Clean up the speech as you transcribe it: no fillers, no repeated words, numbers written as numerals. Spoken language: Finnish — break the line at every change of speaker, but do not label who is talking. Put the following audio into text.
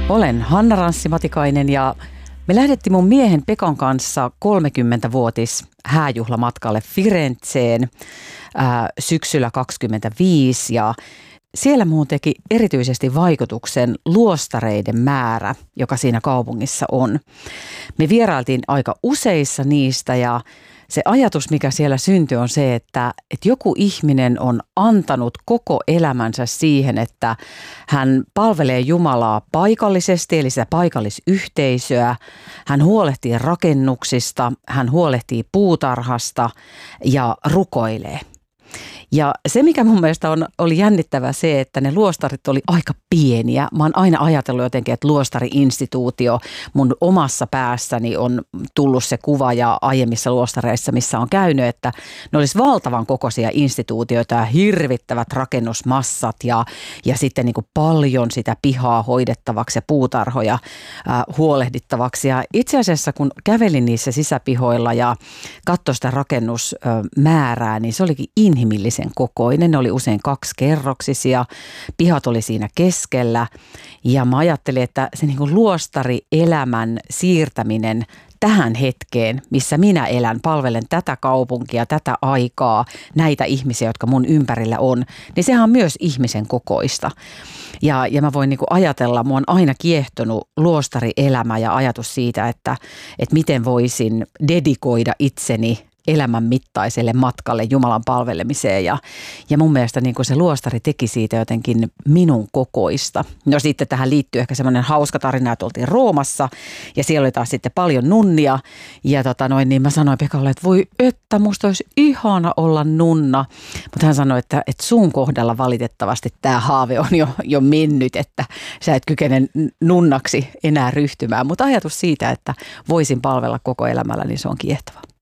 Olen Hanna Ranssi-Matikainen ja me lähdettiin mun miehen Pekan kanssa 30-vuotis hääjuhlamatkalle Firenzeen syksyllä 2025 ja siellä muun teki erityisesti vaikutuksen luostareiden määrä, joka siinä kaupungissa on. Me vierailtiin aika useissa niistä ja se ajatus, mikä siellä syntyi, on se, että joku ihminen on antanut koko elämänsä siihen, että hän palvelee Jumalaa paikallisesti, eli sitä paikallisyhteisöä. Hän huolehtii rakennuksista, hän huolehtii puutarhasta ja rukoilee. Ja se, mikä mun mielestä oli jännittävää se, että ne luostarit oli aika pieniä. Mä oon aina ajatellut jotenkin, että luostari-instituutio mun omassa päässäni on tullut se kuva ja aiemmissa luostareissa, missä on käynyt, että ne olisi valtavan kokoisia instituutioita ja hirvittävät rakennusmassat ja sitten niin kuin paljon sitä pihaa hoidettavaksi ja puutarhoja huolehdittavaksi. Ja itse asiassa kun kävelin niissä sisäpihoilla ja katsoin sitä rakennusmäärää, niin se olikin inhimillisen kokoinen. Ne oli usein 2-kerroksisia, pihat oli siinä keskellä ja mä ajattelin, että se niin kuin luostarielämän siirtäminen tähän hetkeen, missä minä elän, palvelen tätä kaupunkia, tätä aikaa, näitä ihmisiä, jotka mun ympärillä on, niin sehän on myös ihmisen kokoista. Ja mä voin niin kuin ajatella, mua on aina kiehtonut luostarielämä ja ajatus siitä, että miten voisin dedikoida itseni elämän mittaiselle matkalle Jumalan palvelemiseen ja mun mielestä niin kuin se luostari teki siitä jotenkin minun kokoista. No sitten tähän liittyy ehkä semmoinen hauska tarina, että oltiin Roomassa ja siellä oli taas sitten paljon nunnia ja niin mä sanoin Pekalle, että voi että musta olisi ihana olla nunna, mutta hän sanoi, että sun kohdalla valitettavasti tämä haave on jo mennyt, että sä et kykene nunnaksi enää ryhtymään, mutta ajatus siitä, että voisin palvella koko elämällä, niin se on kiehtova.